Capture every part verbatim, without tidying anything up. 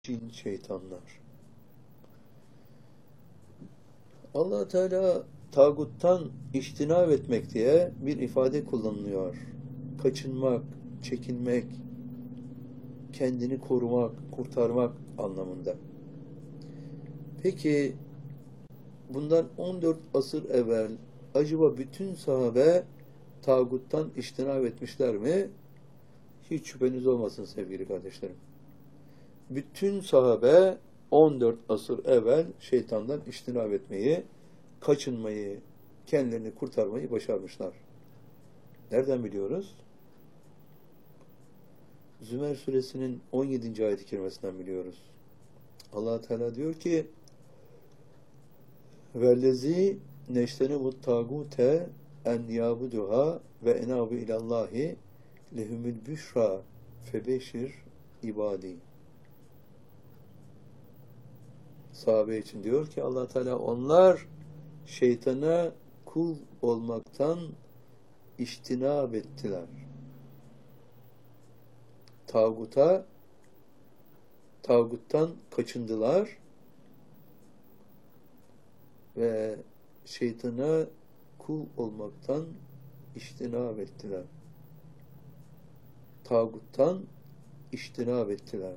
Cin şeytanlar. Allah Teala tağuttan içtinab etmek diye bir ifade kullanılıyor. Kaçınmak, çekinmek, kendini korumak, kurtarmak anlamında. Peki bundan on dört asır evvel acaba bütün sahabe tağuttan içtinab etmişler mi? Hiç şüpheniz olmasın sevgili kardeşlerim. Bütün sahabe on dört asır evvel şeytandan içtinab etmeyi, kaçınmayı, kendilerini kurtarmayı başarmışlar. Nereden biliyoruz? Zümer suresinin on yedinci ayet-i kerimesinden biliyoruz. Allah Teala diyor ki: "Vellezî neştenebut tâgûte en yâbuduhâ ve enâbu ilallâhi lehumul büşrâ febeşir ibâdî." Sahabe için diyor ki Allah Teala, onlar şeytana kul olmaktan içtinab ettiler. Tağuta, tağuttan kaçındılar ve şeytana kul olmaktan içtinab ettiler. Tağuttan içtinab ettiler.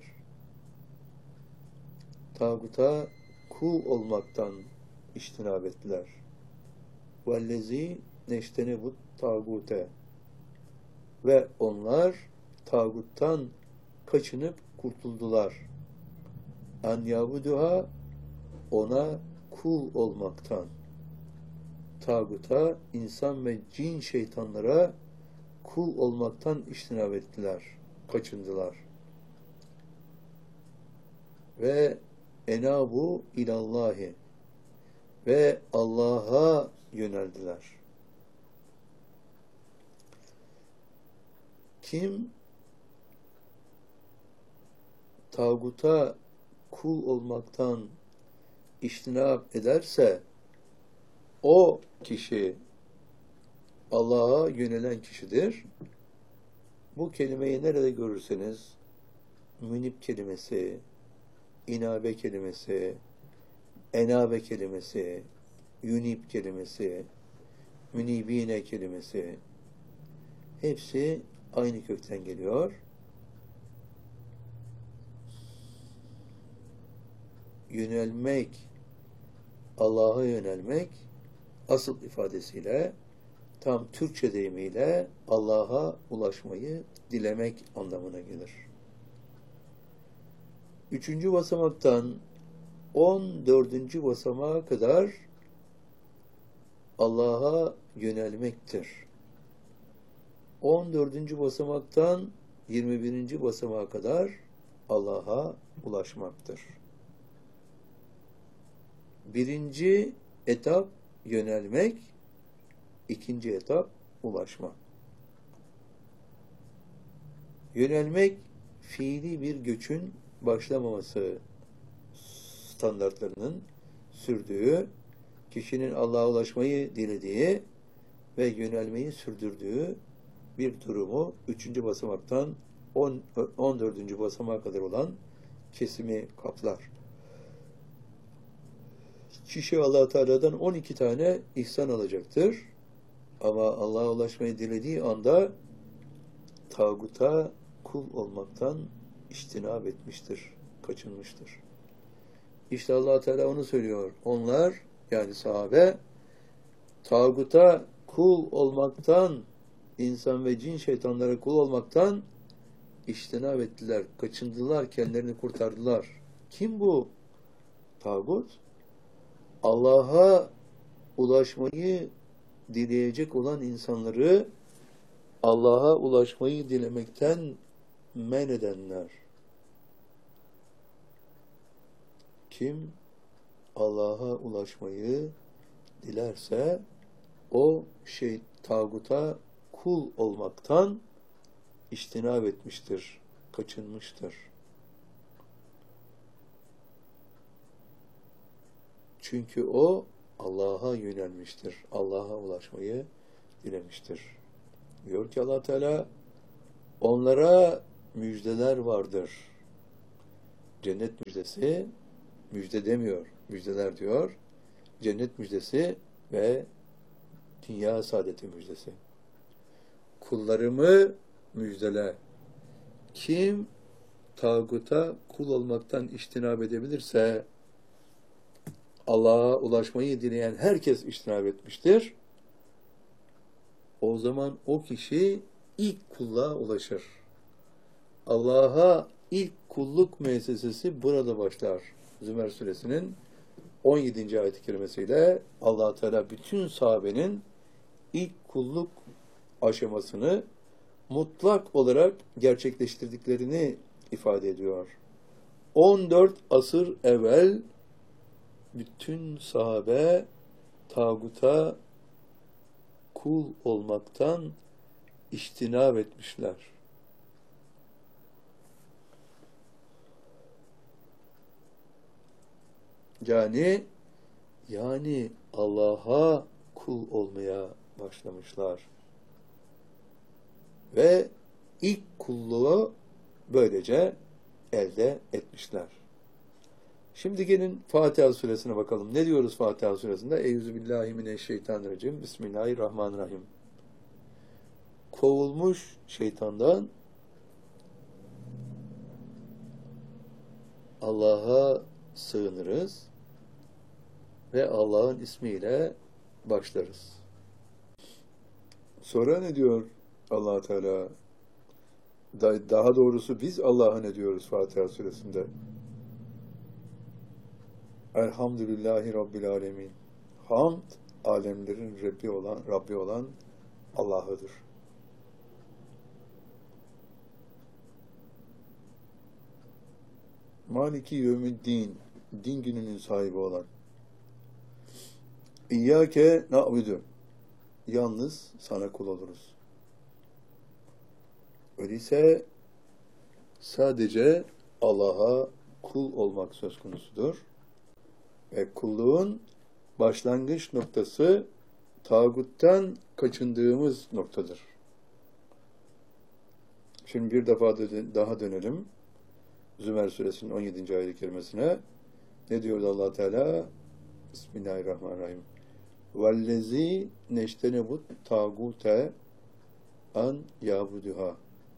Tağuta kul olmaktan içtinab ettiler. Vellezî neştenebut tağute, ve onlar tağuttan kaçınıp kurtuldular. En yabuduha, ona kul olmaktan. Tağuta, insan ve cin şeytanlara kul olmaktan içtinab ettiler, kaçındılar. Ve enabu ilallahi, ve Allah'a yöneldiler. Kim tağuta kul olmaktan içtinab ederse o kişi Allah'a yönelen kişidir. Bu kelimeyi nerede görürseniz, münib kelimesi, inabe kelimesi, enabe kelimesi, yunib kelimesi, münibine kelimesi, hepsi aynı kökten geliyor. Yönelmek, Allah'a yönelmek, asıl ifadesiyle, tam Türkçe deyimiyle Allah'a ulaşmayı dilemek anlamına gelir. Üçüncü basamaktan on dördüncü basamağa kadar Allah'a yönelmektir. on dördüncü basamaktan yirmi birinci basamağa kadar Allah'a ulaşmaktır. Birinci etap yönelmek, ikinci etap ulaşmak. Yönelmek, fiili bir göçün başlamaması standartlarının sürdüğü, kişinin Allah'a ulaşmayı dilediği ve yönelmeyi sürdürdüğü bir durumu üçüncü basamaktan on dördüncü basamağa kadar olan kesimi kaplar. Kişi Allah Teala'dan on iki tane ihsan alacaktır. Ama Allah'a ulaşmayı dilediği anda tağuta kul olmaktan içtinab etmiştir, kaçınmıştır. İşte Allah Teala onu söylüyor. Onlar, yani sahabe, tağuta kul olmaktan, insan ve cin şeytanlara kul olmaktan içtinab ettiler, kaçındılar, kendilerini kurtardılar. Kim bu tağut? Allah'a ulaşmayı dileyecek olan insanları Allah'a ulaşmayı dilemekten men edenler. Kim Allah'a ulaşmayı dilerse o şey tağuta kul olmaktan içtinab etmiştir, kaçınmıştır. Çünkü o Allah'a yönelmiştir, Allah'a ulaşmayı dilemiştir. Diyor ki Allah Teala, onlara müjdeler vardır. cennet müjdesi, müjde demiyor, müjdeler diyor. Cennet müjdesi ve dünya saadeti müjdesi. Kullarımı müjdele. Kim tağuta kul olmaktan içtinab edebilirse, Allah'a ulaşmayı dileyen herkes içtinab etmiştir. O zaman o kişi ilk kulluğa ulaşır. Allah'a ilk kulluk müessesesi burada başlar. Zümer suresinin on yedinci ayet-i kerimesiyle Allah Teala bütün sahabenin ilk kulluk aşamasını mutlak olarak gerçekleştirdiklerini ifade ediyor. on dört asır evvel bütün sahabe tağuta kul olmaktan içtinab etmişler. Yani yani Allah'a kul olmaya başlamışlar. Ve ilk kulluğu böylece elde etmişler. Şimdi gelin Fatiha suresine bakalım. Ne diyoruz Fatiha suresinde? Euzubillahimineşşeytanirracim. Bismillahirrahmanirrahim. Kovulmuş şeytandan Allah'a sığınırız ve Allah'ın ismiyle başlarız. Sonra ne diyor Allah Teala? Daha doğrusu biz Allah'a ne diyoruz Fatiha suresinde? Elhamdülillahi Rabbil alemin. Hamd, alemlerin Rabbi olan, Rabbi olan Allah'ıdır. Maliki yevmiddin, din gününün sahibi olan. İyyâke na'budu. Yalnız sana kul oluruz. Öyleyse sadece Allah'a kul olmak söz konusudur. Ve kulluğun başlangıç noktası tağuttan kaçındığımız noktadır. Şimdi bir defa daha dönelim. Zümer suresinin on yedinci ayet-i kerimesine. Ne diyor Allah Teala? Bismillahirrahmanirrahim. Vellezî neştenebut tağute an yabuduha.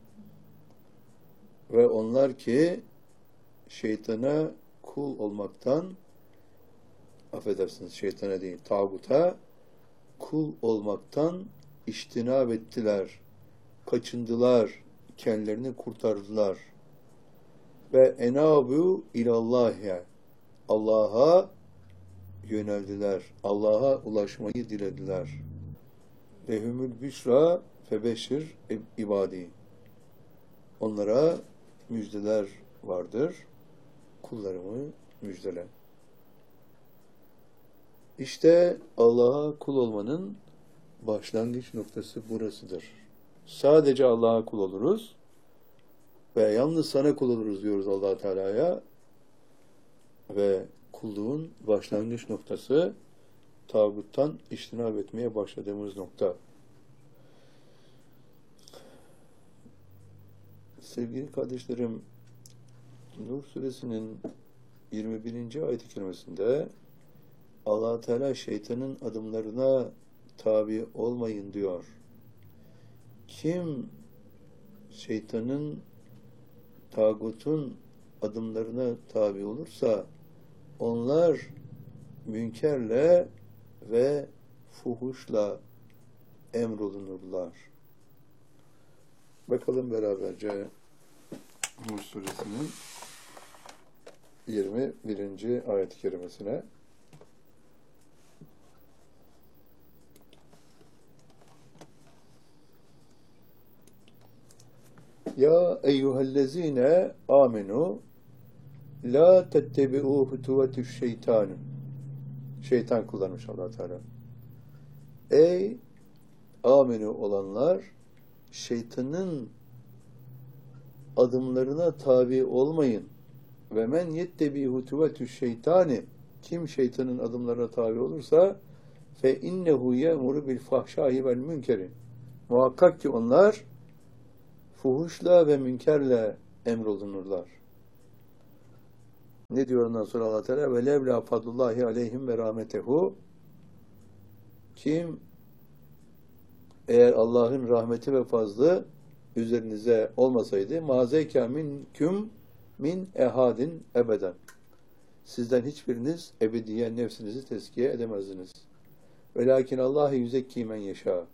Ve onlar ki şeytana kul olmaktan, affedersiniz şeytana değil, tağuta kul olmaktan içtinab ettiler, kaçındılar, kendilerini kurtardılar. Ve enabu ilallâhe, Allah'a yöneldiler, Allah'a ulaşmayı dilediler. Lehumül büşra febeşir ibadi. Onlara müjdeler vardır, kullarımı müjdele. İşte Allah'a kul olmanın başlangıç noktası burasıdır. Sadece Allah'a kul oluruz ve yalnız sana kul oluruz diyoruz Allah Teala'ya ve kulluğun başlangıç noktası tağuttan içtinab etmeye başladığımız nokta. Sevgili kardeşlerim, Nur suresinin yirmi birinci ayet-i kerimesinde Allah Teala şeytanın adımlarına tabi olmayın diyor. Kim şeytanın, tağutun adımlarına tabi olursa onlar münkerle ve fuhuşla emrolunurlar. Bakalım beraberce Nur suresinin yirmi birinci ayet-i kerimesine. Ya eyyühellezine amenu la tettebi'u hutuvetüş şeytanı. Şeytan kullanmış Allah Teala. Ey amenu olanlar, şeytanın adımlarına tabi olmayın. Ve men yettebi hutuvetüş şeytani, kim şeytanın adımlarına tabi olursa fe innehu yemuru bil fahşahi vel münkeri. Muhakkak ki onlar fuhuşla ve münkerle emrolunurlar. Ne diyor ondan sonra Allah Teala? Ve levla fadlullahi aleyhim ve rahmetehu. Kim eğer Allah'ın rahmeti ve fazlı üzerinize olmasaydı mazeyke minküm min ehadin ebeden. Sizden hiçbiriniz ebediyen nefsinizi tezkiye edemezdiniz. Velakin Allah yüzekki men yeşâ.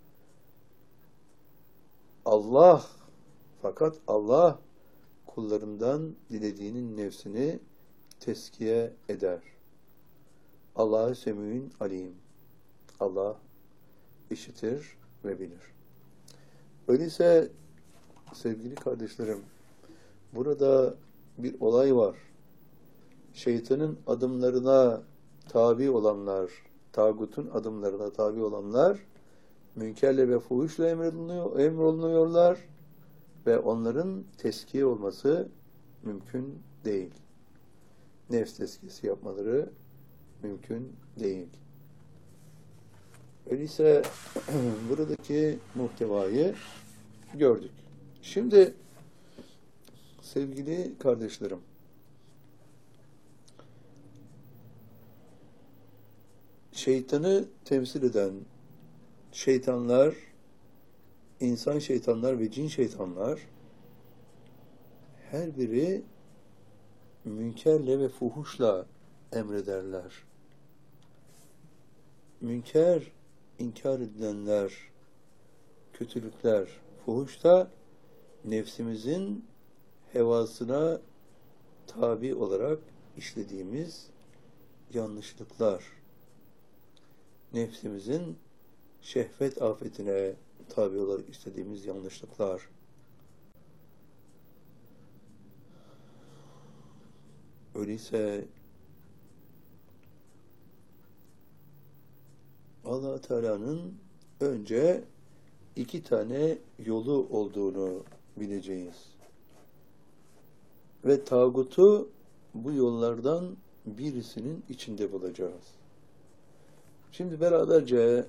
Allah, fakat Allah kullarından dilediğinin nefsini teskiye eder. Allah-u Semî'ün alim. Allah işitir ve bilir. Öyleyse sevgili kardeşlerim, burada bir olay var. Şeytanın adımlarına tabi olanlar, tağutun adımlarına tabi olanlar, münkerle ve fuhuşla emrolunuyor, emrolunuyorlar ve onların teskiye olması mümkün değil. Nefs teskiyesi yapmaları mümkün değil. Öyleyse buradaki muhtevayı gördük. Şimdi sevgili kardeşlerim, şeytanı temsil eden şeytanlar, insan şeytanlar ve cin şeytanlar her biri münkerle ve fuhuşla emrederler. Münker, inkar edilenler, kötülükler, fuhuş da nefsimizin hevasına tabi olarak işlediğimiz yanlışlıklar. Nefsimizin şehvet afetine tabi olarak istediğimiz yanlışlıklar. Öyleyse Allah Teala'nın önce iki tane yolu olduğunu bileceğiz. Ve tağutu bu yollardan birisinin içinde bulacağız. Şimdi beraberce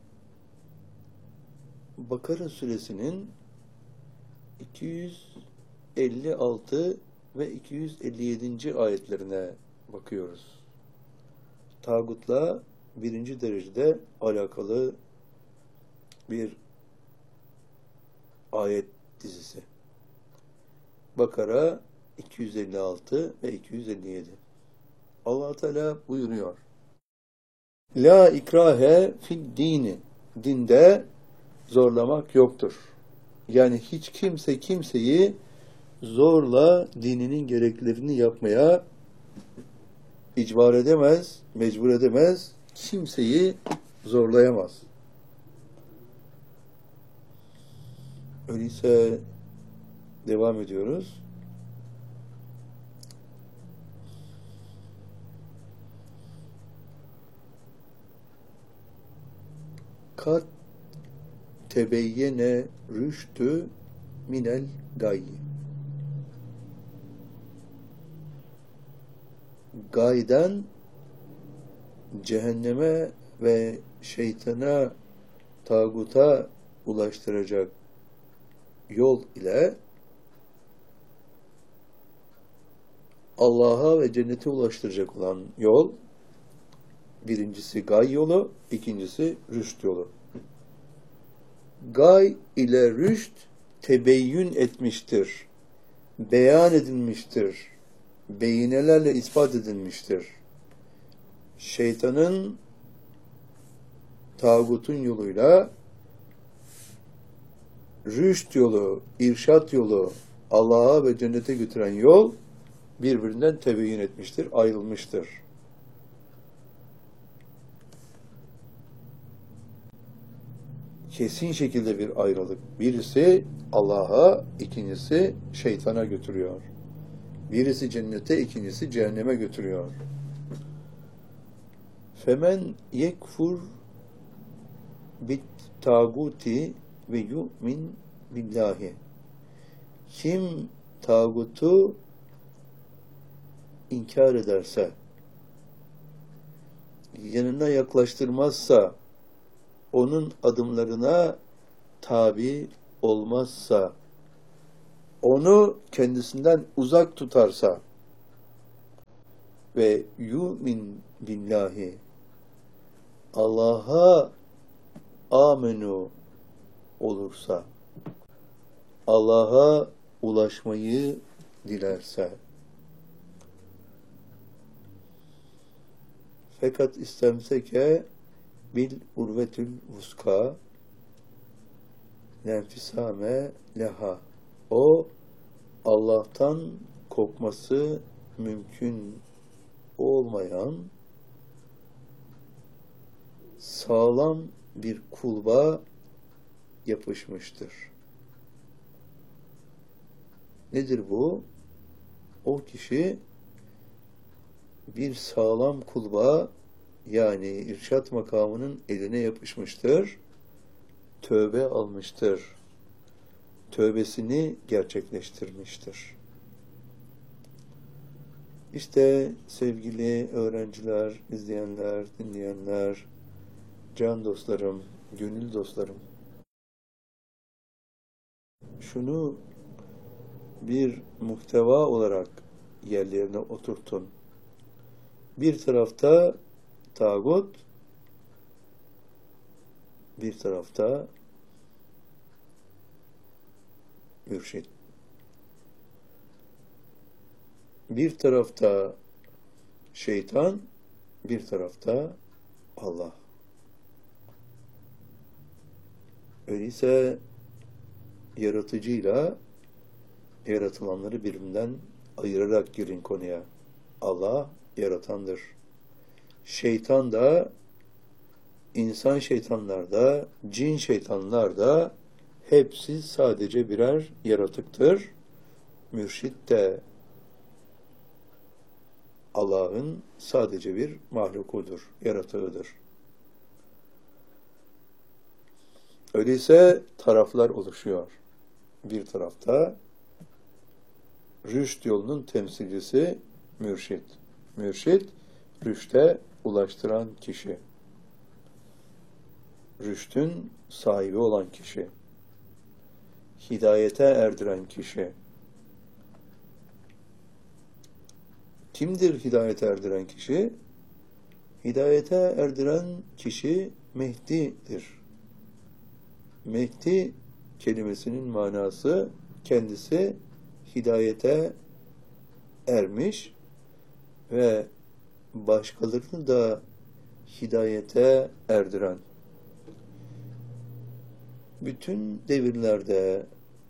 Bakara suresinin iki yüz elli altı ve iki yüz elli yedinci ayetlerine bakıyoruz. Tağutla birinci derecede alakalı bir ayet dizisi. Bakara iki yüz elli altı ve iki yüz elli yedi. Allah Teala buyuruyor. La ikrahe fid dini. Dinde zorlamak yoktur. Yani hiç kimse kimseyi zorla dininin gereklerini yapmaya icbar edemez, mecbur edemez, kimseyi zorlayamaz. Öyleyse devam ediyoruz. Kat tebeyyene rüştü minel gayyi. Gayden cehenneme ve şeytana, tağuta ulaştıracak yol ile Allah'a ve cennete ulaştıracak olan yol, birincisi gay yolu, ikincisi rüşt yolu. Gay ile rüşt tebeyyün etmiştir, beyan edilmiştir, beyinelerle ispat edilmiştir. Şeytanın, tağutun yoluyla rüşt yolu, irşat yolu, Allah'a ve cennete götüren yol birbirinden tebeyyün etmiştir, ayrılmıştır. Kesin şekilde bir ayrılık. Birisi Allah'a, ikincisi şeytana götürüyor. Birisi cennete, ikincisi cehenneme götürüyor. Femen yekfur bit tağuti ve yu'min billahi. Kim tağutu inkar ederse, yanına yaklaştırmazsa, onun adımlarına tabi olmazsa, onu kendisinden uzak tutarsa, ve yu'min billahi, Allah'a amenu olursa, Allah'a ulaşmayı dilerse, fakat istemseke bil urvetül vuska lenfisame leha, o Allah'tan kopması mümkün olmayan sağlam bir kulba yapışmıştır. Nedir bu? O kişi bir sağlam kulba, yani irşat makamının eline yapışmıştır, tövbe almıştır, tövbesini gerçekleştirmiştir. İşte sevgili öğrenciler, izleyenler, dinleyenler, can dostlarım, gönül dostlarım, şunu bir muhteva olarak yerlerine oturtun. Bir tarafta tağut, bir tarafta mürşit. Bir tarafta şeytan, bir tarafta Allah. Öyleyse yaratıcıyla yaratılanları birbirinden ayırarak girin konuya. Allah yaratandır. Şeytan da, insan şeytanlar da, cin şeytanlar da hepsi sadece birer yaratıktır. Mürşit de Allah'ın sadece bir mahlukudur, yaratığıdır. Öyleyse taraflar oluşuyor. Bir tarafta rüşt yolunun temsilcisi mürşit. Mürşit, rüşte ulaştıran kişi. Rüştün sahibi olan kişi. Hidayete erdiren kişi. Kimdir hidayete erdiren kişi? Hidayete erdiren kişi Mehdi'dir. Mehdi kelimesinin manası kendisi hidayete ermiş ve başkalarını da hidayete erdiren. Bütün devirlerde,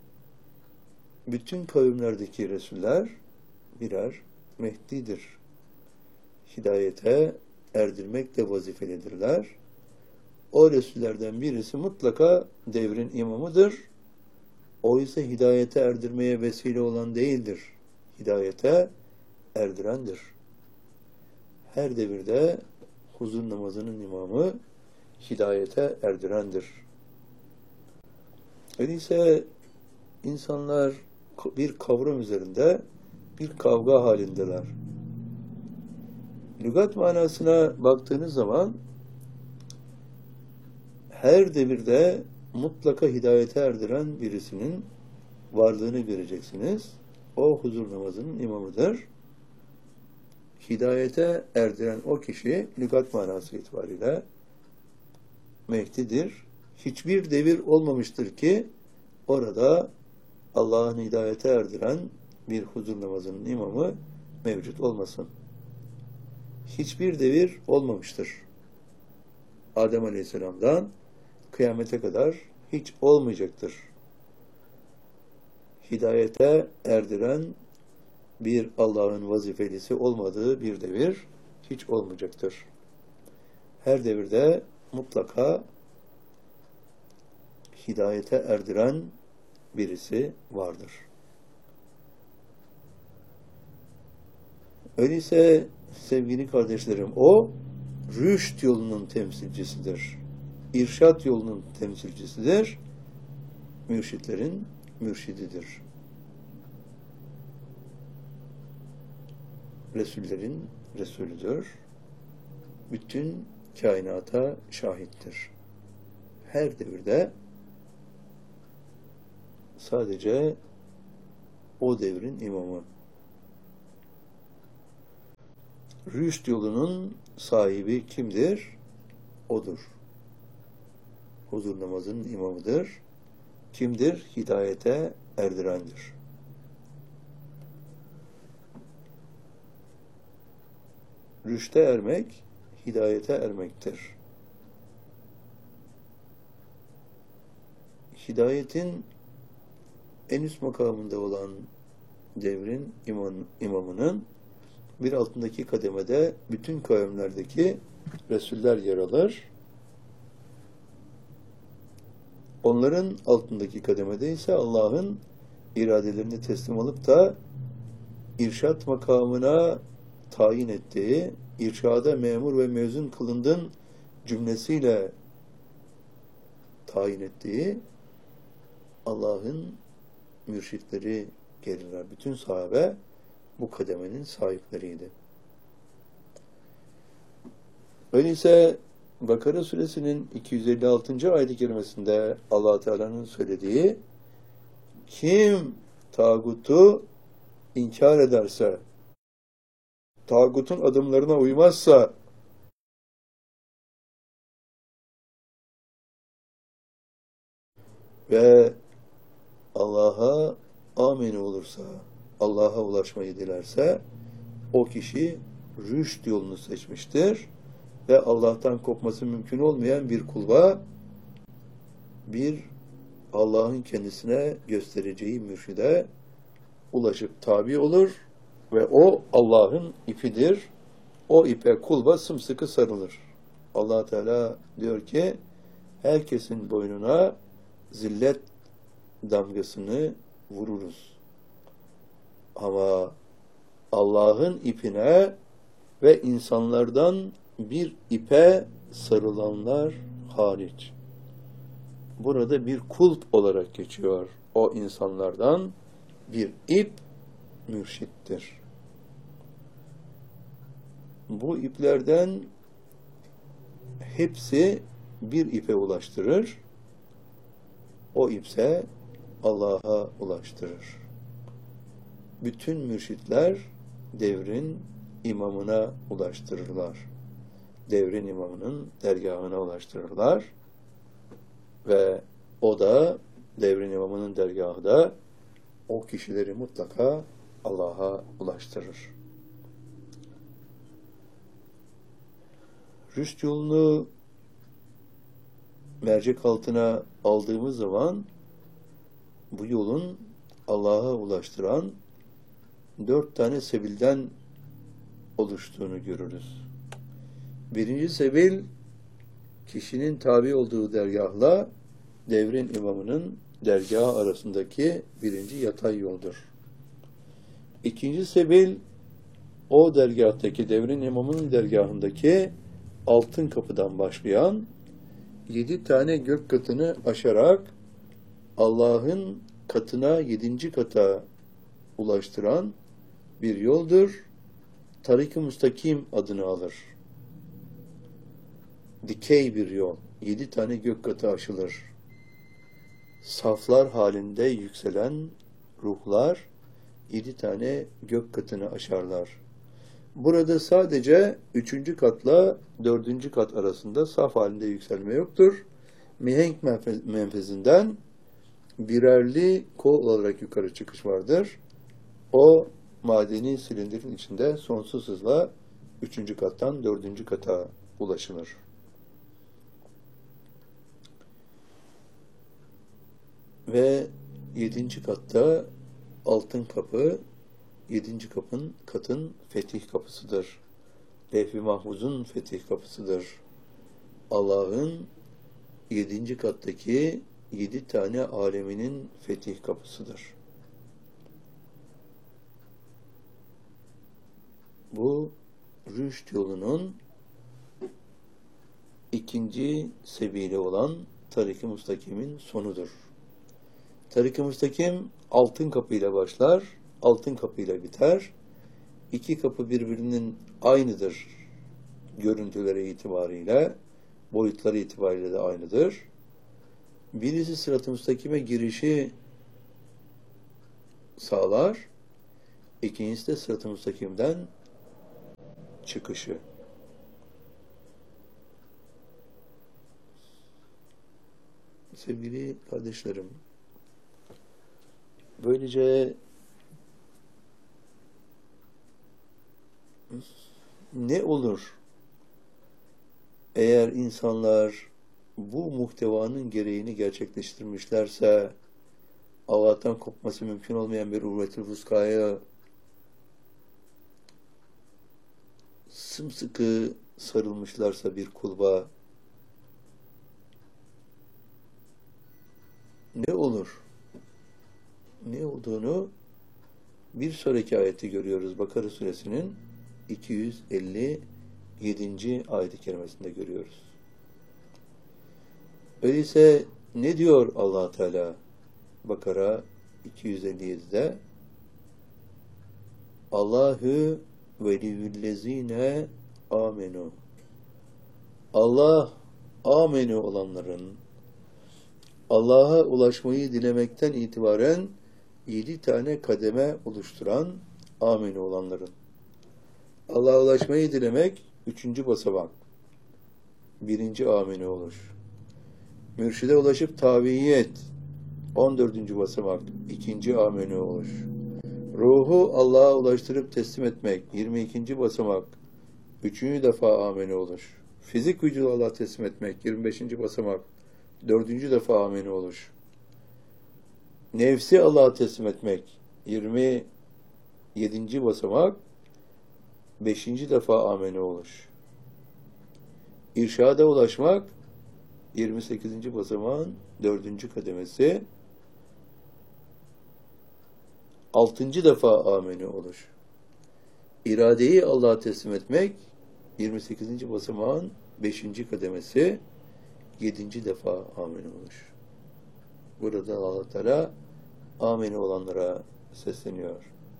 bütün kavimlerdeki Resuller birer Mehdi'dir. Hidayete erdirmekle vazifelidirler. O Resullerden birisi mutlaka devrin imamıdır. O ise hidayete erdirmeye vesile olan değildir. Hidayete erdirendir. Her devirde huzur namazının imamı hidayete erdirendir. Öyleyse insanlar bir kavram üzerinde bir kavga halindeler. Lügat manasına baktığınız zaman her devirde mutlaka hidayete erdiren birisinin varlığını göreceksiniz. O huzur namazının imamıdır. Hidayete erdiren o kişi lügat manası itibariyle Mehdi'dir. Hiçbir devir olmamıştır ki orada Allah'ın hidayete erdiren bir huzur namazının imamı mevcut olmasın. Hiçbir devir olmamıştır. Adem Aleyhisselam'dan kıyamete kadar hiç olmayacaktır. Hidayete erdiren bir Allah'ın vazifelisi olmadığı bir devir hiç olmayacaktır. Her devirde mutlaka hidayete erdiren birisi vardır. Öyleyse sevgili kardeşlerim, o rüşt yolunun temsilcisidir. İrşat yolunun temsilcisidir. Mürşitlerin mürşididir. Resullerin Resulüdür. Bütün kainata şahittir. Her devirde sadece o devrin imamı. Rüşt yolunun sahibi kimdir? Odur. Huzur namazının imamıdır. Kimdir? Hidayete erdirendir. Rüşte ermek, hidayete ermektir. Hidayetin en üst makamında olan devrin imam, imamının bir altındaki kademede bütün kavimlerdeki Resuller yer alır. Onların altındaki kademede ise Allah'ın iradelerini teslim alıp da irşat makamına tayin ettiği, irşada memur ve mezun kılındın cümlesiyle tayin ettiği Allah'ın mürşitleri gelirler. Bütün sahabe bu kademenin sahipleriydi. Öyleyse Bakara suresinin iki yüz elli altıncı ayet-i kerimesinde Allah Teala'nın söylediği, kim tağutu inkar ederse, tağutun adımlarına uymazsa, ve Allah'a amin olursa, Allah'a ulaşmayı dilerse, o kişi rüşt yolunu seçmiştir ve Allah'tan kopması mümkün olmayan bir kulva, bir Allah'ın kendisine göstereceği mürşide ulaşıp tabi olur ve o Allah'ın ipidir. O ipe kulva sımsıkı sarılır. Allah Teala diyor ki, herkesin boynuna zillet damgasını vururuz. Ama Allah'ın ipine ve insanlardan bir ipe sarılanlar hariç. Burada bir kulp olarak geçiyor. O insanlardan bir ip mürşittir. Bu iplerden hepsi bir ipe ulaştırır. O ipse Allah'a ulaştırır. Bütün mürşitler devrin imamına ulaştırırlar. Devrin imamının dergahına ulaştırırlar. Ve o da, devrin imamının dergahı da o kişileri mutlaka Allah'a ulaştırır. Rüşt yolunu mercek altına aldığımız zaman bu yolun Allah'a ulaştıran dört tane sebilden oluştuğunu görürüz. Birinci sebil, kişinin tabi olduğu dergahla devrin imamının dergahı arasındaki birinci yatay yoldur. İkinci sebil, o dergahtaki, devrin imamının dergahındaki altın kapıdan başlayan yedi tane gök katını aşarak Allah'ın katına, yedinci kata ulaştıran bir yoldur. Tarik-i Müstakim adını alır. Dikey bir yol. Yedi tane gök katı aşılır. Saflar halinde yükselen ruhlar yedi tane gök katını aşarlar. Burada sadece üçüncü katla dördüncü kat arasında saf halinde yükselme yoktur. Mihenk menfezinden birerli kol olarak yukarı çıkış vardır. O madeni silindirin içinde sonsuz hızla üçüncü kattan dördüncü kata ulaşılır. Ve yedinci katta altın kapı, yedinci kapın, katın fetih kapısıdır. Levh-i Mahfuz'un fetih kapısıdır. Allah'ın yedinci kattaki yedi tane aleminin fetih kapısıdır. Bu rüşt yolunun ikinci sebili olan Tarik-i Müstakim'in sonudur. Tarik-i Müstakim altın kapıyla başlar, altın kapıyla biter. İki kapı birbirinin aynıdır görüntüleri itibariyle, boyutları itibariyle de aynıdır. Birisi Sırat-ı Müstakim'e girişi sağlar, ikincisi de Sırat-ı Müstakim'den çıkışı. Sevgili kardeşlerim, böylece ne olur eğer insanlar bu muhtevanın gereğini gerçekleştirmişlerse, Allah'tan kopması mümkün olmayan bir urvetül vuskaya sımsıkı sarılmışlarsa bir kulba, ne olur? Ne olduğunu bir sonraki ayeti görüyoruz. Bakara suresinin iki yüz elli yedinci ayet-i kerimesinde görüyoruz. Öyleyse ne diyor Allah Teala Bakara iki yüz elli yedide? Allahu veliyyüllezine amenu. Allah amenu olanların, Allah'a ulaşmayı dilemekten itibaren yedi tane kademe oluşturan amenu olanların. Allah'a ulaşmayı dilemek üçüncü basamak. Birinci amenu oluş. Mürşide ulaşıp taviyet on dördüncü basamak. İkinci amenu oluş. Ruhu Allah'a ulaştırıp teslim etmek yirmi ikinci basamak. Üçüncü defa amenu oluş. Fizik vücudu Allah'a teslim etmek yirmi beşinci basamak. Dördüncü defa amenu oluş. Nefsi Allah'a teslim etmek yirmi yedinci basamak. Beşinci defa amenu oluş. İrşada ulaşmak yirmi sekizinci basamağın dördüncü kademesi. Altıncı defa amenu oluş. İradeyi Allah'a teslim etmek yirmi sekizinci basamağın beşinci kademesi. Yedinci defa amenu oluş. Burada Allah Teala amenu olanlara sesleniyor.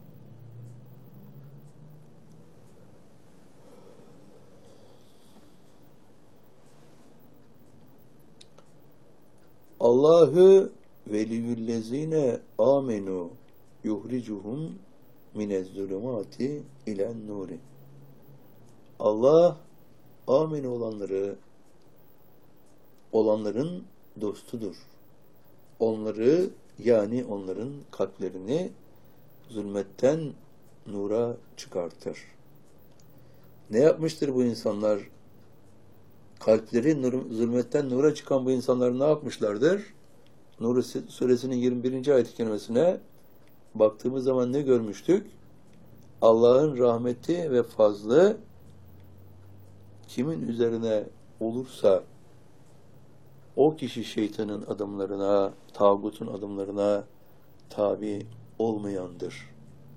Allahu veliyyüllezine amenu yuhricuhum minezzulumati ilen nuri. Allah amenu olanları olanların dostudur. Onları, yani onların kalplerini zulmetten nura çıkartır. Ne yapmıştır bu insanlar? Kalpleri nur, zulmetten nura çıkan bu insanlar ne yapmışlardır? Nur suresinin yirmi birinci ayet-i kerimesine baktığımız zaman ne görmüştük? Allah'ın rahmeti ve fazlı kimin üzerine olursa o kişi şeytanın adımlarına, tağutun adımlarına tabi olmayandır.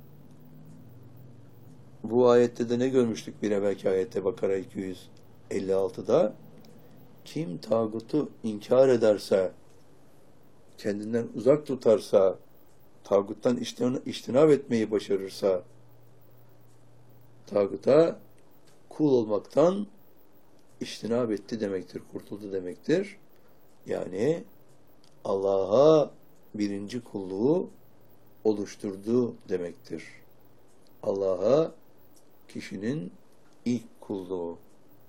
Bu ayette de ne görmüştük bir evvelki ayette Bakara iki yüz elli altıda? Kim tağutu inkar ederse, kendinden uzak tutarsa, tağuttan iştinab etmeyi başarırsa, tağuta kul olmaktan iştinab etti demektir, kurtuldu demektir. Yani Allah'a birinci kulluğu oluşturdu demektir. Allah'a kişinin ilk kulluğu.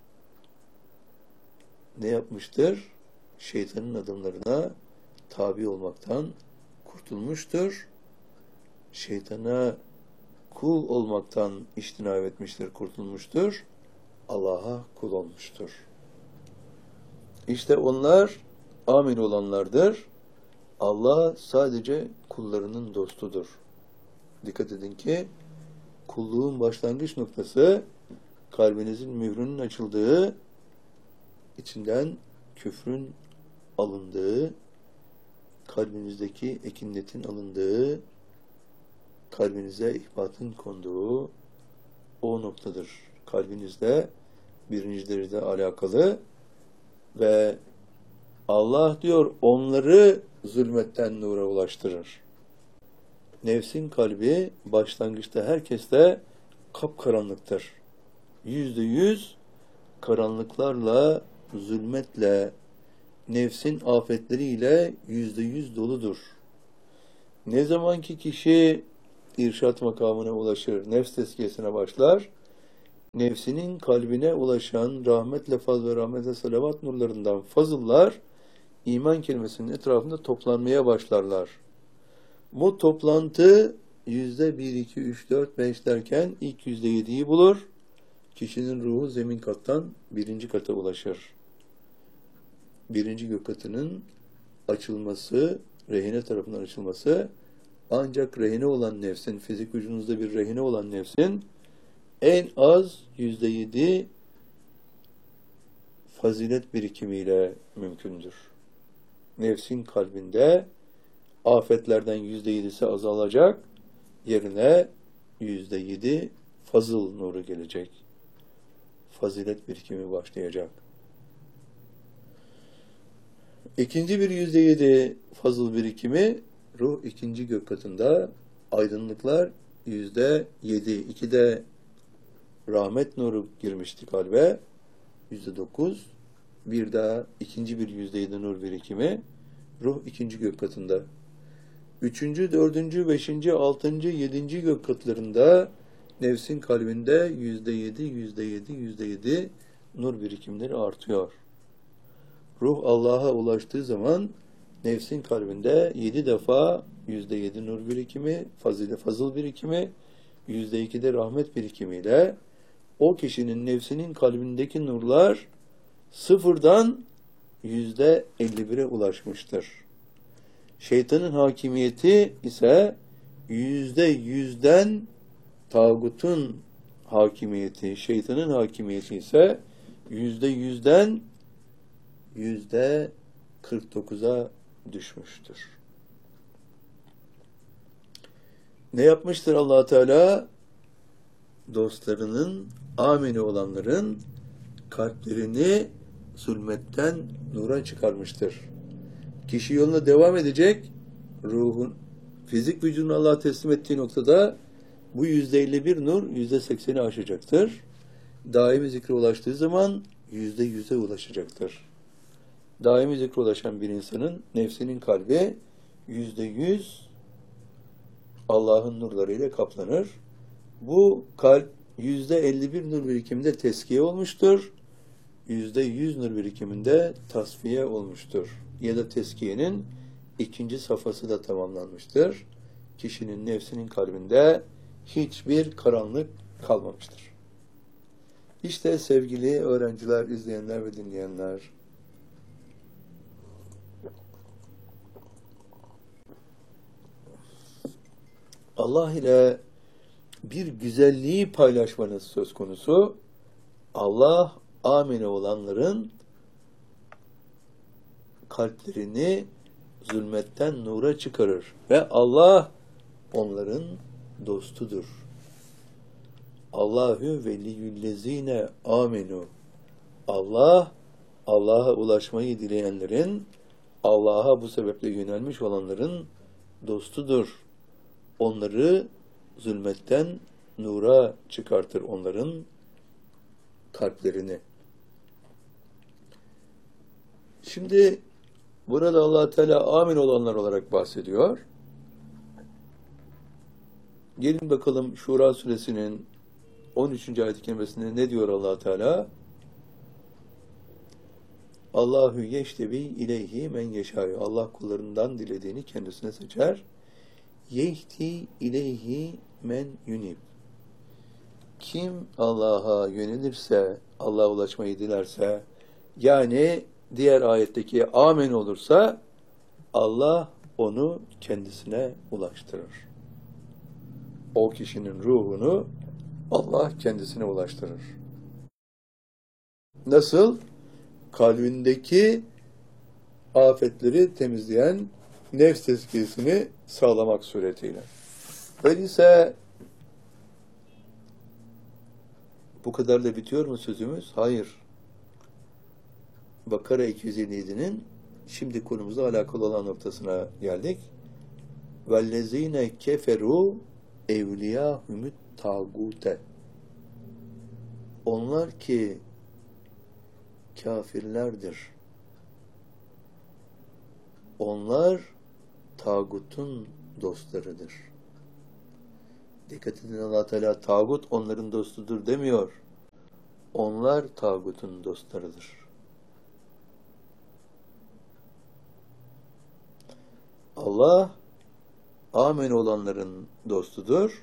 Ne yapmıştır? Şeytanın adımlarına tabi olmaktan kurtulmuştur. Şeytana kul olmaktan iştinab etmiştir, kurtulmuştur. Allah'a kul olmuştur. İşte onlar amin olanlardır. Allah sadece kullarının dostudur. Dikkat edin ki kulluğun başlangıç noktası kalbinizin mührünün açıldığı, içinden küfrün alındığı, kalbinizdeki ekinletin alındığı, kalbinize ihbatın konduğu o noktadır. Kalbinizde birinci derecede alakalı ve Allah diyor onları zulmetten nura ulaştırır. Nefsin kalbi başlangıçta herkeste kapkaranlıktır. Yüzde yüz karanlıklarla, zulmetle, nefsin afetleriyle yüzde yüz doludur. Ne zaman ki kişi irşat makamına ulaşır, nefs tezkiyesine başlar, Nefsinin kalbine ulaşan rahmetle faz ve rahmete salavat nurlarından fazıllar iman kelimesinin etrafında toplanmaya başlarlar. Bu toplantı yüzde bir, iki, üç, dört, beş derken ilk yüzde yediyi bulur. Kişinin ruhu zemin kattan birinci kata ulaşır. Birinci gök katının açılması, rehine tarafından açılması, ancak rehine olan nefsin, fizik vücudunuzda bir rehine olan nefsin en az yüzde yedi fazilet birikimiyle mümkündür. Nefsin kalbinde afetlerden yüzde yedisi azalacak, yerine yüzde yedi fazıl nuru gelecek. Fazilet birikimi başlayacak. İkinci bir yüzde yedi fazıl birikimi, ruh ikinci gök katında, aydınlıklar yüzde yedi. İkide rahmet nuru girmişti kalbe, yüzde dokuz. Bir daha ikinci bir yüzde yedi nur birikimi, ruh ikinci gök katında. Üçüncü, dördüncü, beşinci, altıncı, yedinci gök katlarında nefsin kalbinde yüzde yedi, yüzde yedi, yüzde yedi nur birikimleri artıyor. Ruh Allah'a ulaştığı zaman nefsin kalbinde yedi defa yüzde yedi nur birikimi, fazile, fazıl birikimi, yüzde ikide rahmet birikimiyle o kişinin nefsinin kalbindeki nurlar sıfırdan yüzde elli bire ulaşmıştır. Şeytanın hakimiyeti ise yüzde yüzden tağutun hakimiyeti, şeytanın hakimiyeti ise yüzde yüzden yüzde kırk dokuza düşmüştür. Ne yapmıştır Allah Teala? Dostlarının, amini olanların kalplerini zulmetten nura çıkarmıştır. Kişi yoluna devam edecek, ruhun, fizik vücudunu Allah'a teslim ettiği noktada bu yüzde elli bir nur yüzde sekseni aşacaktır. Daimi zikre ulaştığı zaman yüzde yüze ulaşacaktır. Daimi zikre ulaşan bir insanın nefsinin kalbi yüzde yüz Allah'ın nurlarıyla kaplanır. Bu kalp yüzde elli bir nur birikiminde teskiye olmuştur. Yüzde yüz nur birikiminde tasfiye olmuştur. Ya da teskiyenin ikinci safhası da tamamlanmıştır. Kişinin nefsinin kalbinde hiçbir karanlık kalmamıştır. İşte sevgili öğrenciler, izleyenler ve dinleyenler, Allah ile bir güzelliği paylaşmanız söz konusu. Allah amine olanların kalplerini zulmetten nura çıkarır ve Allah onların dostudur. Allahü veliyyüllezine amenu. Allah, Allah'a ulaşmayı dileyenlerin, Allah'a bu sebeple yönelmiş olanların dostudur. Onları zulmetten nura çıkartır, onların kalplerini. Şimdi burada Allah Teala amin olanlar olarak bahsediyor. Gelin bakalım Şura suresinin on üçüncü ayet-i kerimesinde ne diyor Allah Teala? Allahu yeştebi ileyhi men yeşâ'yu. Allah kullarından dilediğini kendisine seçer. Yehti ileyhi men yunib. Kim Allah'a yönelirse, Allah'a ulaşmayı dilerse, yani diğer ayetteki amin olursa, Allah onu kendisine ulaştırır. O kişinin ruhunu Allah kendisine ulaştırır. Nasıl? Kalbindeki afetleri temizleyen nefs tezkiyesini sağlamak suretiyle. Öyleyse bu kadar da bitiyor mu sözümüz? Hayır. Bakara iki yüz elli yedi'nin şimdi konumuzla alakalı olan noktasına geldik. وَالَّذ۪ينَ كَفَرُوا اَوْلِيَاهُمُ tağute. Onlar ki kafirlerdir. Onlar tağutun dostlarıdır. Dikkat edin, Allah Teala tağut onların dostudur demiyor. Onlar tağutun dostlarıdır. Allah amin olanların dostudur.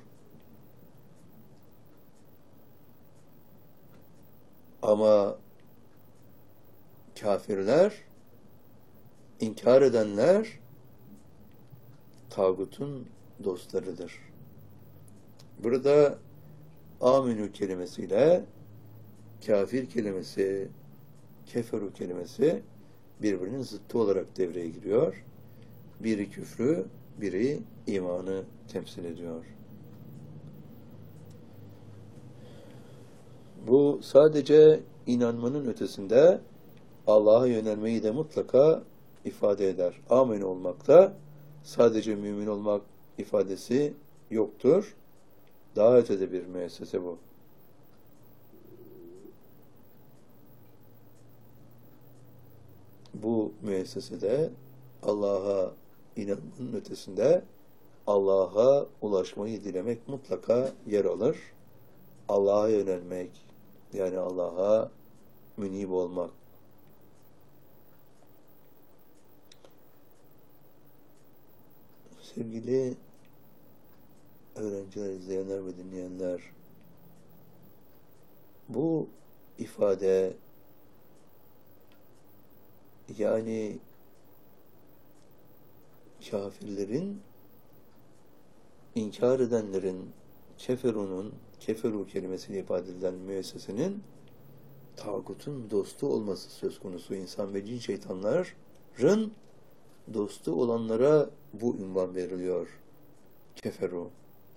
Ama kafirler, inkar edenler tağutun dostlarıdır. Burada aminü kelimesiyle kafir kelimesi, keferu kelimesi birbirinin zıttı olarak devreye giriyor. Biri küfrü, biri imanı temsil ediyor. Bu sadece inanmanın ötesinde Allah'a yönelmeyi de mutlaka ifade eder. Amin olmakta sadece mümin olmak ifadesi yoktur. Daha ötede bir müessese bu. Bu müessesede Allah'a inanmanın ötesinde Allah'a ulaşmayı dilemek mutlaka yer alır. Allah'a yönelmek, yani Allah'a münib olmak. Sevgili öğrenciler, izleyenler ve dinleyenler, bu ifade, yani kafirlerin, inkar edenlerin, keferunun, keferu kelimesiyle ifade edilen müessesenin tağutun dostu olması söz konusu. İnsan ve cin şeytanların dostu olanlara bu ünvan veriliyor. Keferu.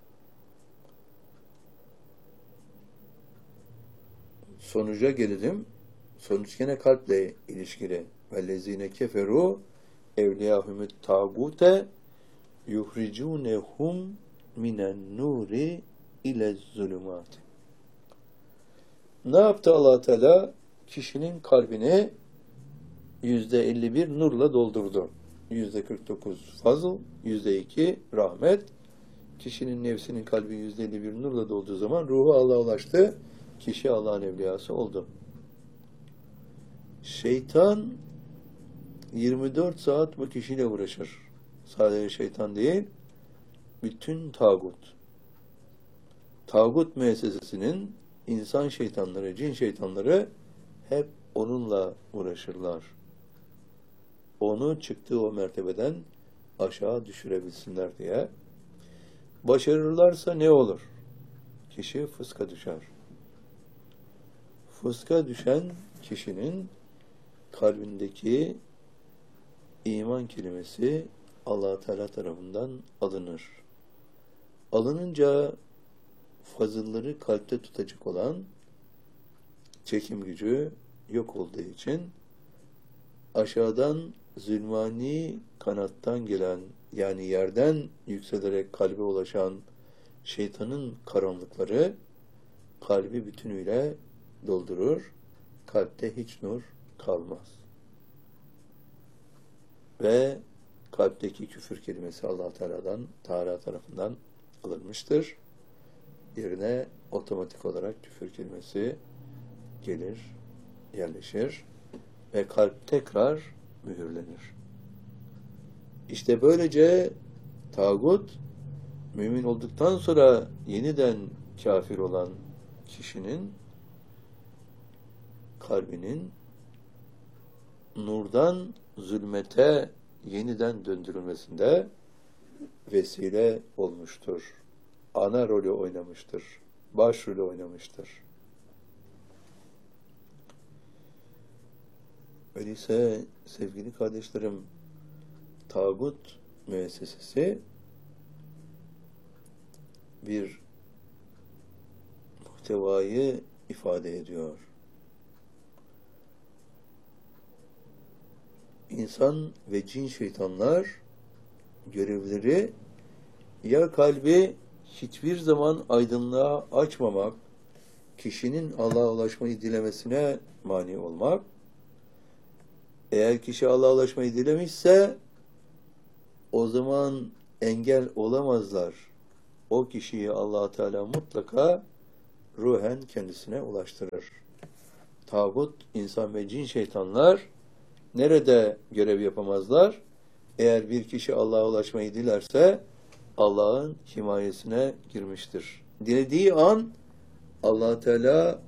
Sonuca gelelim. Sonuç gene kalple ilişkili. Vellezine keferu evliyahumut tağute yuhricunehum minen nuri ile zulümat. Ne yaptı Allah Teala? Kişinin kalbini yüzde elli bir nurla doldurdu. Yüzde kırk dokuz fazıl, yüzde iki rahmet. Kişinin nefsinin kalbi yüzde elli bir nurla dolduğu zaman ruhu Allah'a ulaştı. Kişi Allah'ın evliyası oldu. Şeytan yirmi dört saat bu kişiyle uğraşır. Sadece şeytan değil, bütün tağut. Tağut müessesesinin insan şeytanları, cin şeytanları hep onunla uğraşırlar. Onu çıktığı o mertebeden aşağı düşürebilsinler diye. Başarırlarsa ne olur? Kişi fıska düşer. Fıska düşen kişinin kalbindeki iman kelimesi Allah Teala tarafından alınır. Alınınca fazılları kalpte tutacak olan çekim gücü yok olduğu için aşağıdan zulmani kanattan gelen, yani yerden yükselerek kalbe ulaşan şeytanın karanlıkları kalbi bütünüyle doldurur. Kalpte hiç nur kalmaz. Ve kalpteki küfür kelimesi Allah Teala'dan, Teala tarafından alınmıştır. Yerine otomatik olarak küfür kelimesi gelir, yerleşir ve kalp tekrar mühürlenir. İşte böylece tağut, mümin olduktan sonra yeniden kafir olan kişinin kalbinin nurdan zulmete yeniden döndürülmesinde vesile olmuştur. Ana rolü oynamıştır. Başrolü oynamıştır. Öyleyse sevgili kardeşlerim, tağut müessesesi bir muhtevayı ifade ediyor. İnsan ve cin şeytanlar görevleri ya kalbi hiçbir zaman aydınlığa açmamak, kişinin Allah'a ulaşmayı dilemesine mani olmak. Eğer kişi Allah'a ulaşmayı dilemişse o zaman engel olamazlar. O kişiyi Allah Teala mutlaka ruhen kendisine ulaştırır. Tağut, insan ve cin şeytanlar nerede görev yapamazlar? Eğer bir kişi Allah'a ulaşmayı dilerse Allah'ın himayesine girmiştir. Dilediği an Allah Teala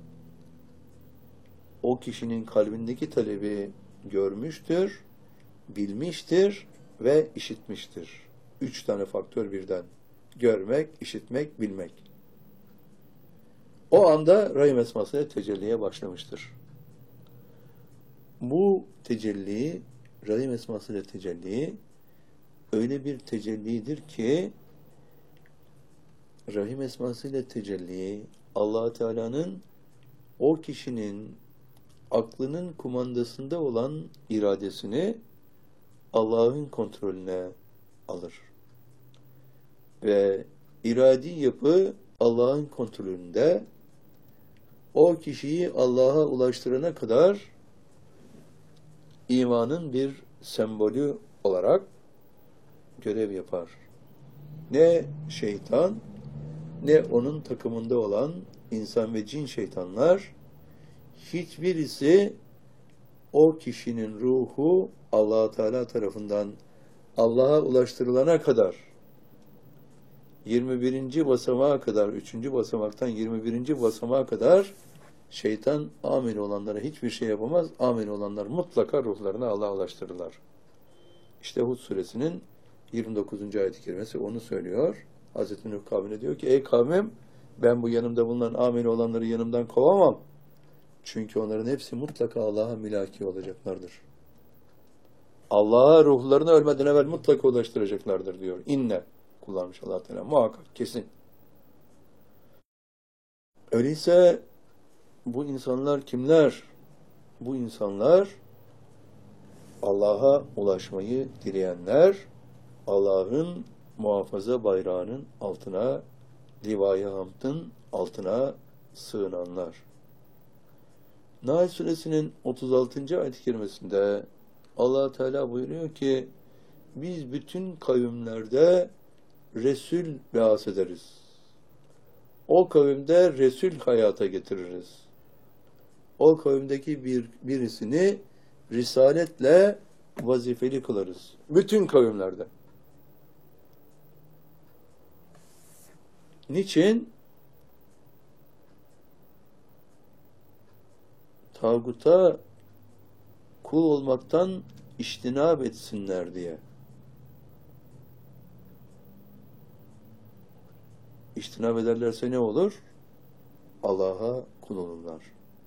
o kişinin kalbindeki talebi görmüştür, bilmiştir ve işitmiştir. Üç tane faktör birden. Görmek, işitmek, bilmek. O anda Rahim esmasıyla tecelliye başlamıştır. Bu tecelli, Rahim esmasıyla tecelli öyle bir tecellidir ki Rahim esmasıyla tecelli Allah Teala'nın o kişinin aklının kumandasında olan iradesini Allah'ın kontrolüne alır. Ve iradi yapı Allah'ın kontrolünde o kişiyi Allah'a ulaştırana kadar imanın bir sembolü olarak görev yapar. Ne şeytan ne onun takımında olan insan ve cin şeytanlar hiçbirisi o kişinin ruhu Allah Teala tarafından Allah'a ulaştırılana kadar yirmi birinci basamağa kadar, üçüncü basamaktan yirmi birinci basamağa kadar şeytan amin olanlara hiçbir şey yapamaz. Amin olanlar mutlaka ruhlarını Allah'a ulaştırırlar. İşte Hud suresinin yirmi dokuzuncu ayet-i kerimesi onu söylüyor. Hazreti Nuh kavmine diyor ki, ey kavmim, ben bu yanımda bulunan amin olanları yanımdan kovamam. Çünkü onların hepsi mutlaka Allah'a mülaki olacaklardır. Allah'a ruhlarını ölmeden evvel mutlaka ulaştıracaklardır diyor. İnne kullanmış Allah Teala. Muhakkak, kesin. Öyleyse bu insanlar kimler? Bu insanlar Allah'a ulaşmayı dileyenler, Allah'ın muhafaza bayrağının altına, Livai Hamd'ın altına sığınanlar. Nahl suresinin otuz altıncı ayet-i kerimesinde Allah Teala buyuruyor ki, biz bütün kavimlerde Resul beas ederiz. O kavimde Resul hayata getiririz. O kavimdeki bir, birisini risaletle vazifeli kılarız. Bütün kavimlerde. Niçin? Tağuta kul olmaktan iştinab etsinler diye. İştinab ederlerse ne olur? Allah'a kul olurlar.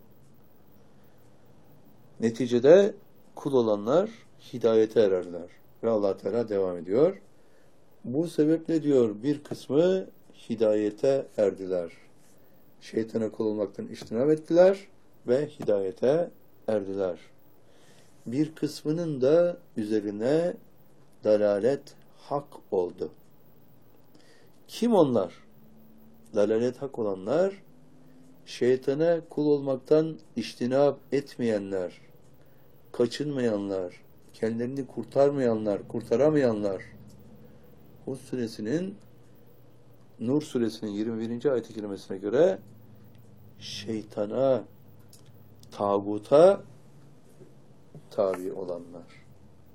Neticede kul olanlar hidayete ererler. Ve Allah Teala devam ediyor. Bu sebeple diyor bir kısmı hidayete erdiler. Şeytana kul olmaktan iştinab ettiler ve hidayete erdiler. Bir kısmının da üzerine dalalet hak oldu. Kim onlar? Dalalet hak olanlar, şeytana kul olmaktan iştinab etmeyenler, kaçınmayanlar, kendilerini kurtarmayanlar, kurtaramayanlar. Hud suresinin, Nur suresinin yirmi birinci ayet-i kerimesine göre şeytana, tağuta tabi olanlar.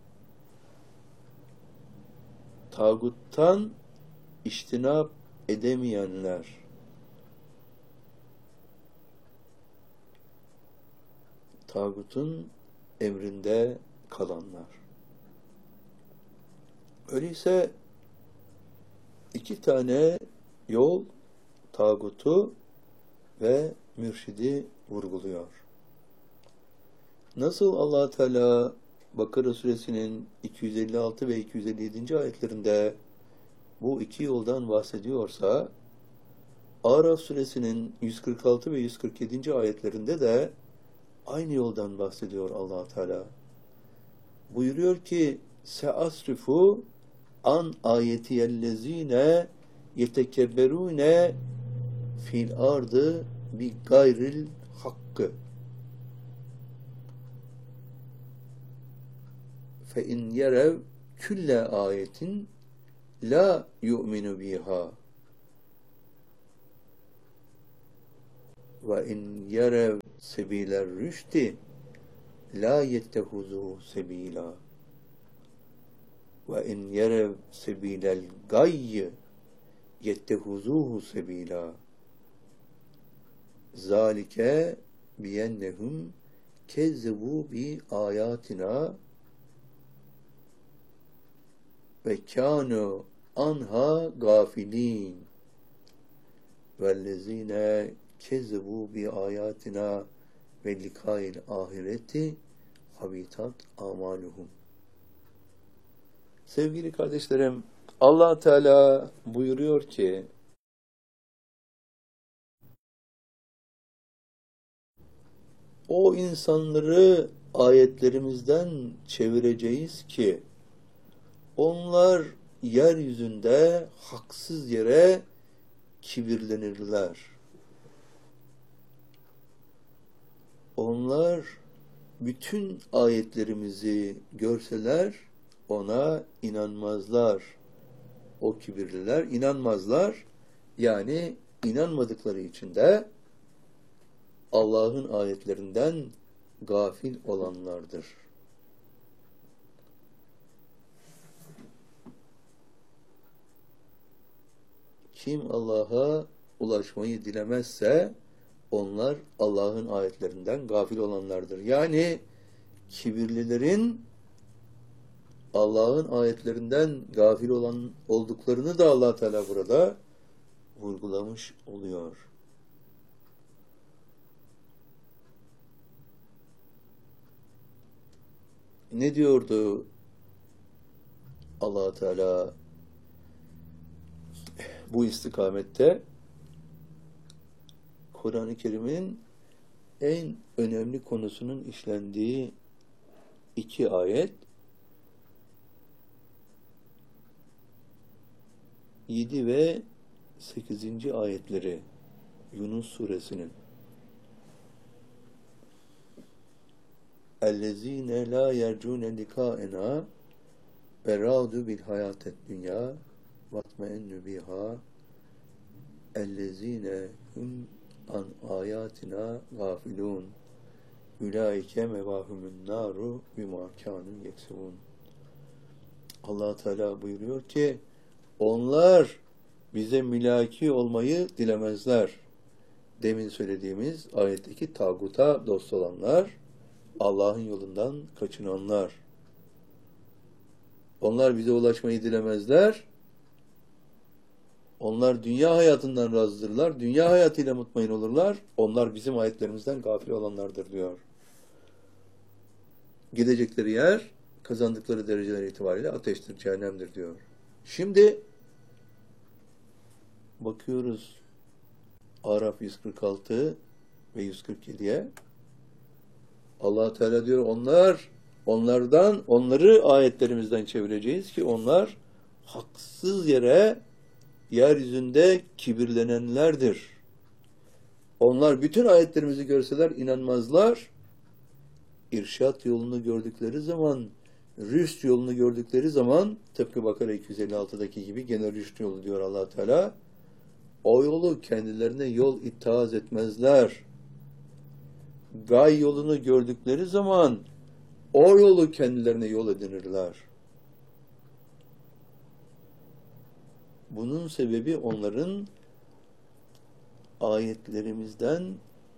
Tağuttan iştinab edemeyenler. Tağutun emrinde kalanlar. Öyleyse iki tane yol tağutu ve mürşidi vurguluyor. Nasıl Allah Teala Bakara suresinin iki yüz elli altı ve iki yüz elli yedinci ayetlerinde bu iki yoldan bahsediyorsa, Araf suresinin yüz kırk altı ve yüz kırk yedinci ayetlerinde de aynı yoldan bahsediyor Allah Teala. Buyuruyor ki, seasrifu an ayetiyellezine yetekebberune fil ardı bi gayril hakkı fe in yerev külle ayetin la yu'minu biha ve in yerev sebiler rüşti la yettehuzuhu sebila ve in yerev sebilel gayy yettehuzuhu sebila zalike biyennehum kezzebu bi ayatina ve kânu anha gafilin vellezine kezzebu bi ayatina ve likail ahireti habitat amaluhum. Sevgili kardeşlerim, Allah Teala buyuruyor ki o insanları ayetlerimizden çevireceğiz ki onlar yeryüzünde haksız yere kibirlenirler. Onlar bütün ayetlerimizi görseler ona inanmazlar. O kibirliler inanmazlar. Yani inanmadıkları için de Allah'ın ayetlerinden gafil olanlardır. Kim Allah'a ulaşmayı dilemezse onlar Allah'ın ayetlerinden gafil olanlardır. Yani kibirlilerin Allah'ın ayetlerinden gafil olan olduklarını da Allah Teala burada vurgulamış oluyor. Ne diyordu Allah Teala bu istikamette? Kur'an-ı Kerim'in en önemli konusunun işlendiği iki ayet, yedi ve sekizinci ayetleri Yunus suresinin. اَلَّذ۪ينَ لَا يَرْجُونَ لِقَاءَنَا وَرَاضُوا بِالْحَيَاةِ الدُّنْيَا وَاطْمَئَنُّوا بِهَا اَلَّذ۪ينَ هُمْ عَنْ آيَاتِنَا غَافِلُونَ اُولَٰئِكَ مَوَاهُمُ النَّارُ بِمَا كَانُوا يَكْسِبُونَ. Allah Teala buyuruyor ki onlar bize mülaki olmayı dilemezler. Demin söylediğimiz ayetteki tağuta dost olanlar, Allah'ın yolundan kaçınanlar. Onlar bize ulaşmayı dilemezler. Onlar dünya hayatından razıdırlar. Dünya hayatıyla mutmain olurlar. Onlar bizim ayetlerimizden gafil olanlardır diyor. Gidecekleri yer, kazandıkları dereceler itibariyle ateştir, cehennemdir diyor. Şimdi bakıyoruz Araf yüz kırk altı ve yüz kırk yediye. Allah Teala diyor onlar, onlardan, onları ayetlerimizden çevireceğiz ki onlar haksız yere yeryüzünde kibirlenenlerdir. Onlar bütün ayetlerimizi görseler inanmazlar. İrşat yolunu gördükleri zaman, rüşt yolunu gördükleri zaman, tıpkı Bakara iki yüz elli altıdaki gibi gene rüşt yolu diyor Allah Teala. O yolu kendilerine yol ittihaz etmezler. Gay yolunu gördükleri zaman o yolu kendilerine yol edinirler. Bunun sebebi onların ayetlerimizden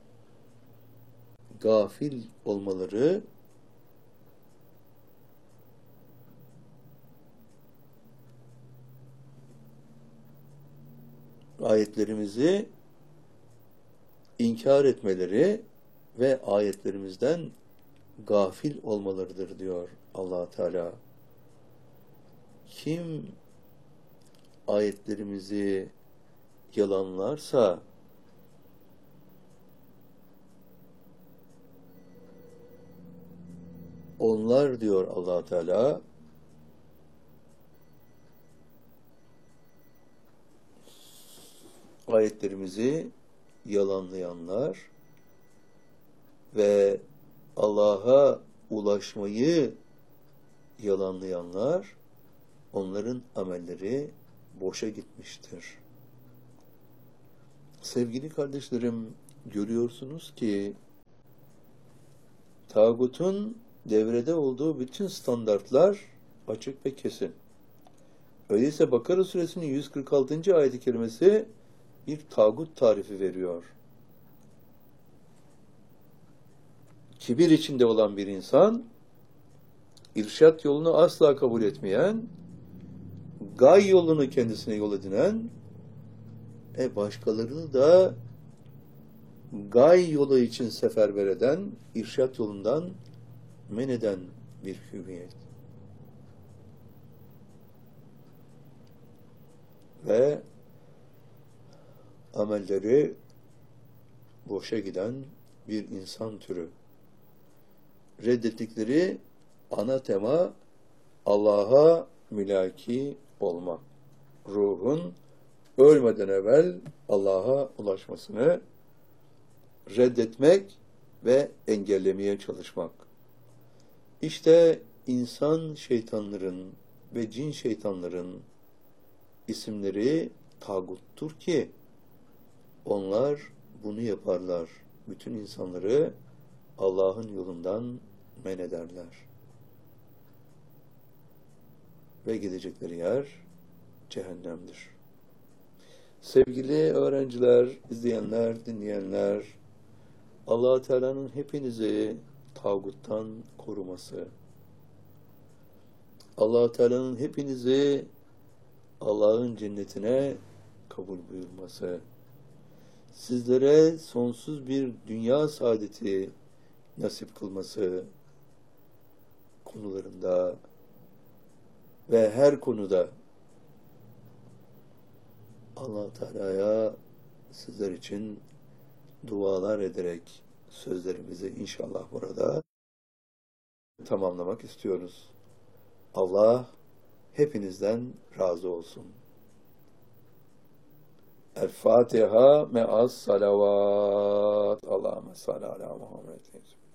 gafil olmaları, ayetlerimizi inkar etmeleri ve ayetlerimizden gafil olmalarıdır diyor Allah Teala. Kim ayetlerimizi yalanlarsa onlar diyor Allah Teala ayetlerimizi yalanlayanlar ve Allah'a ulaşmayı yalanlayanlar, onların amelleri boşa gitmiştir. Sevgili kardeşlerim, görüyorsunuz ki tağutun devrede olduğu bütün standartlar açık ve kesin. Öyleyse Bakara suresinin yüz kırk altıncı ayet-i kerimesi bir tağut tarifi veriyor. Kibir içinde olan bir insan, irşat yolunu asla kabul etmeyen, gay yolunu kendisine yol edinen, e başkalarını da gay yolu için seferber eden, irşat yolundan men eden bir hüviyet. Ve amelleri boşa giden bir insan türü. Reddettikleri ana tema Allah'a mülaki olmak. Ruhun ölmeden evvel Allah'a ulaşmasını reddetmek ve engellemeye çalışmak. İşte insan şeytanların ve cin şeytanların isimleri tağuttur ki onlar bunu yaparlar. Bütün insanları Allah'ın yolundan men ederler. Ve gidecekleri yer cehennemdir. Sevgili öğrenciler, izleyenler, dinleyenler, Allah-u Teala'nın hepinizi tağuttan koruması, Allah-u Teala'nın hepinizi Allah'ın cennetine kabul buyurması, sizlere sonsuz bir dünya saadeti nasip kılması konularında ve her konuda Allah-u Teala'ya sizler için dualar ederek sözlerimizi inşallah burada tamamlamak istiyoruz. Allah hepinizden razı olsun. El-Fatiha me'as salavat. Allahümme salli ala Muhammed.